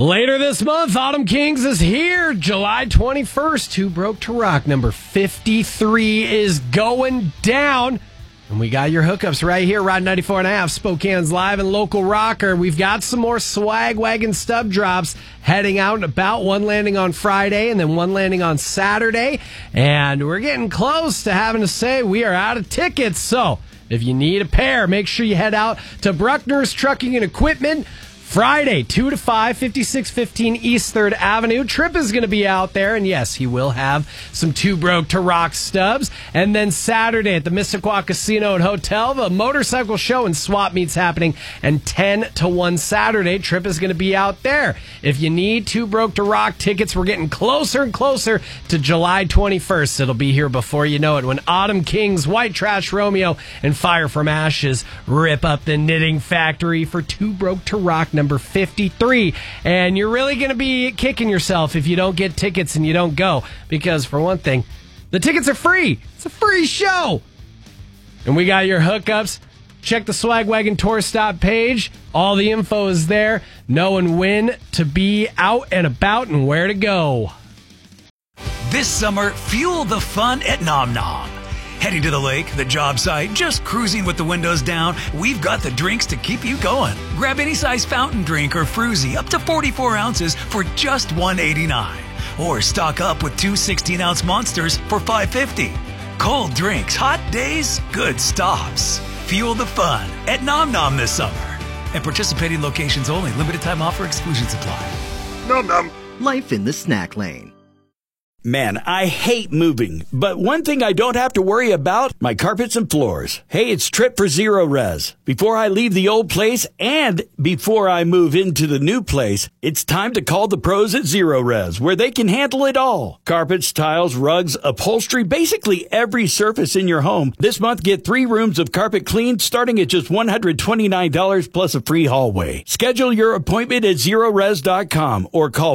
Later this month, Autumn Kings is here. July 21st, Too Broke to Rock. Number 53 is going down. And we got your hookups right here, Rod 94.5, Spokane's live and local rocker. We've got some more swag wagon stub drops heading out and about. One landing on Friday and then one landing on Saturday. And we're getting close to having to say we are out of tickets. So if you need a pair, make sure you head out to Bruckner's Trucking and Equipment. Friday, 2 to 5, 5615 East 3rd Avenue. Tripp is going to be out there, and yes, he will have some Too Broke to Rock stubs. And then Saturday at the Missisquoi Casino and Hotel, the motorcycle show and swap meets happening. And 10 to 1 Saturday, Tripp is going to be out there. If you need Too Broke to Rock tickets, we're getting closer and closer to July 21st. It'll be here before you know it when Autumn Kings, White Trash Romeo, and Fire from Ashes rip up the Knitting Factory for Too Broke to Rock number 53. And you're really going to be kicking yourself if you don't get tickets and you don't go. Because, for one thing, the tickets are free. It's a free show. And we got your hookups. Check the Swag Wagon Tour Stop page. All the info is there. Knowing when to be out and about and where to go. This summer, fuel the fun at Nom Nom. Heading to the lake, the job site, just cruising with the windows down, we've got the drinks to keep you going. Grab any size fountain drink or fruzy up to 44 ounces for just $1.89. Or stock up with two 16-ounce monsters for $5.50. Cold drinks, hot days, good stops. Fuel the fun at Nom Nom this summer. And participating locations only. Limited time offer, exclusions apply. Nom Nom. Life in the snack lane. Man, I hate moving, but one thing I don't have to worry about, my carpets and floors. Hey, it's Tripp for Zero Res. Before I leave the old place and before I move into the new place, it's time to call the pros at Zero Res, where they can handle it all. Carpets, tiles, rugs, upholstery, basically every surface in your home. This month, get 3 rooms of carpet cleaned starting at just $129 plus a free hallway. Schedule your appointment at ZeroRes.com or call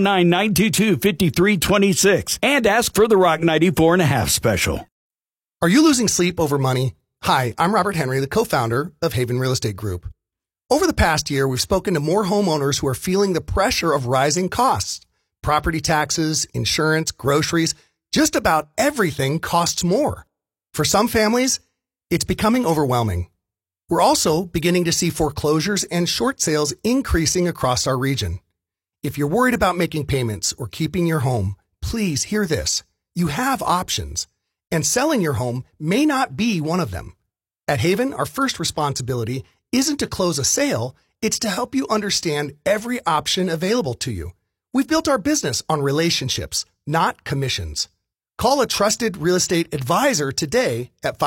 509-922-5326. And ask for the Rock 94.5 special. Are you losing sleep over money? Hi, I'm Robert Henry, the co-founder of Haven Real Estate Group. Over the past year, we've spoken to more homeowners who are feeling the pressure of rising costs. Property taxes, insurance, groceries, just about everything costs more. For some families, it's becoming overwhelming. We're also beginning to see foreclosures and short sales increasing across our region. If you're worried about making payments or keeping your home, please hear this. You have options, and selling your home may not be one of them. At Haven, our first responsibility isn't to close a sale, it's to help you understand every option available to you. We've built our business on relationships, not commissions. Call a trusted real estate advisor today at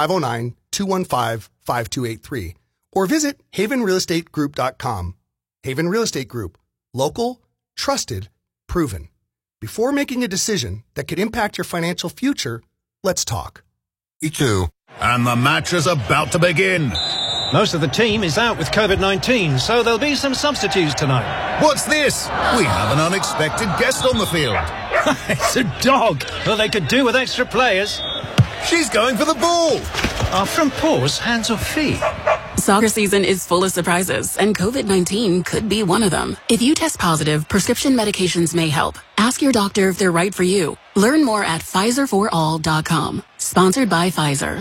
509-215-5283 or visit havenrealestategroup.com. Haven Real Estate Group. Local, trusted, proven. Before making a decision that could impact your financial future, let's talk. E2. And the match is about to begin. Most of the team is out with COVID-19, so there'll be some substitutes tonight. What's this? We have an unexpected guest on the field. It's a dog. Well, they could do with extra players. She's going for the ball. Are front paws hands or feet? Soccer season is full of surprises, and COVID-19 could be one of them. If you test positive, prescription medications may help. Ask your doctor if they're right for you. Learn more at PfizerForAll.com. Sponsored by Pfizer.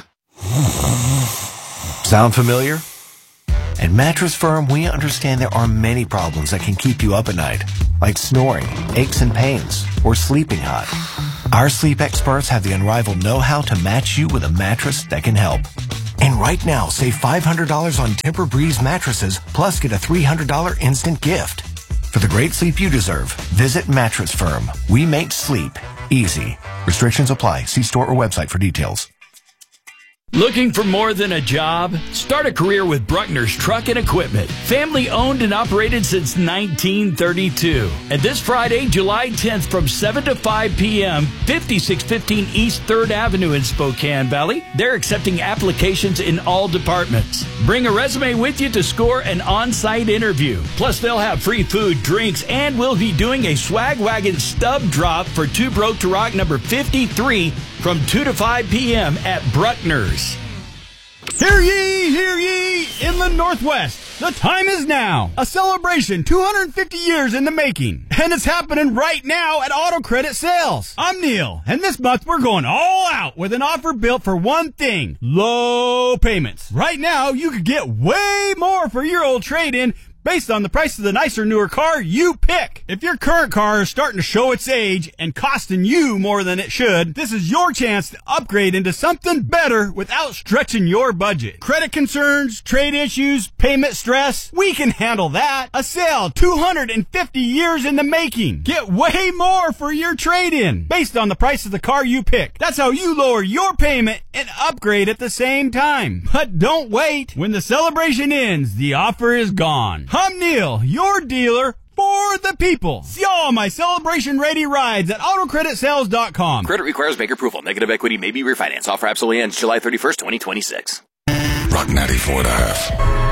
Sound familiar? At Mattress Firm, we understand there are many problems that can keep you up at night, like snoring, aches and pains, or sleeping hot. Our sleep experts have the unrivaled know-how to match you with a mattress that can help. And right now, save $500 on Tempur-Breeze mattresses, plus get a $300 instant gift. For the great sleep you deserve, visit Mattress Firm. We make sleep easy. Restrictions apply. See store or website for details. Looking for more than a job? Start a career with Bruckner's Truck and Equipment. Family owned and operated since 1932. And this Friday, July 10th from 7 to 5 p.m., 5615 East 3rd Avenue in Spokane Valley. They're accepting applications in all departments. Bring a resume with you to score an on-site interview. Plus, they'll have free food, drinks, and we'll be doing a Swag Wagon stub drop for Too Broke to Rock number 53 from 2 to 5 p.m. at Bruckner's. Hear ye in the Northwest. The time is now. A celebration 250 years in the making. And it's happening right now at Auto Credit Sales. I'm Neil, and this month we're going all out with an offer built for one thing: low payments. Right now, you could get way more for your old trade-in based on the price of the nicer, newer car you pick. If your current car is starting to show its age and costing you more than it should, this is your chance to upgrade into something better without stretching your budget. Credit concerns, trade issues, payment stress, we can handle that. A sale 250 years in the making. Get way more for your trade-in based on the price of the car you pick. That's how you lower your payment and upgrade at the same time. But don't wait. When the celebration ends, the offer is gone. I'm Neil, your dealer for the people. See all my celebration-ready rides at AutoCreditSales.com. Credit requires bank approval. Negative equity may be refinanced. Offer absolutely ends July 31st, 2026. Rock 94.5.